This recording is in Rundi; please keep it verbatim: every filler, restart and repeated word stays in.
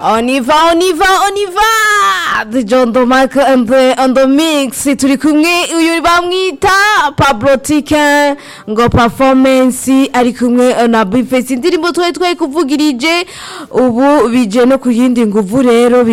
On y va, on y va, on y va! The John Domak and the, and the mix. Turi kumwe uyu bamwita Pablo Tika ngo performance ari kumwe na Bifesi. Indirimbo twari twari kuvugirije ubu bije no kuyindi nguvu rero.